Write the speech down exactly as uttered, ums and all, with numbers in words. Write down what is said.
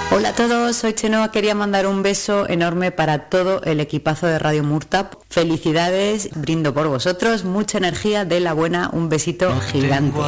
Hola a todos, soy Chenoa, quería mandar un beso enorme para todo el equipazo de Radio Murta. Felicidades, brindo por vosotros, mucha energía de la buena, un besito gigante.